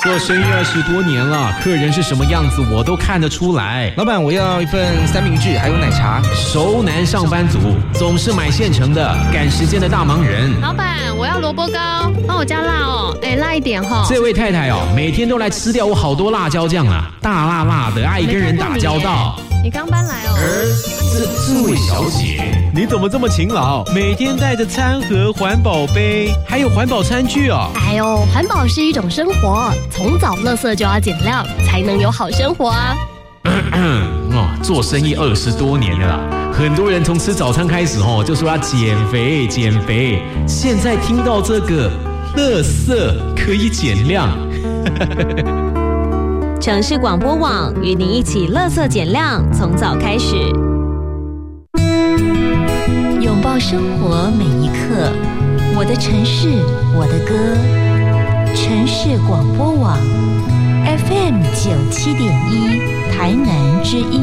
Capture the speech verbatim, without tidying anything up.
做生意二十多年了，客人是什么样子我都看得出来。 老板，我要一份三明治，还有奶茶。 熟男上班族总是买现成的，赶时间的大忙人。 老板，我要萝卜糕，帮我加辣哦，哎，辣一点哈。 这位太太哦，每天都来吃掉我好多辣椒酱啊，大辣辣的，爱跟人打交道。 你刚搬来哦。 而这这位小姐，你怎么这么勤劳？每天带着餐盒、环保杯，还有环保餐具哦。 哎呦，环保是一种生活，从早垃圾就要减量，才能有好生活啊。 哦，做生意二十多年了啦，很多人从吃早餐开始哦，就说要减肥减肥。现在听到这个，垃圾可以减量。 城市广播网与您一起垃圾减量，从早开始，拥抱生活每一刻。我的城市，我的歌。城市广播网 F M 九七点一，台南之音。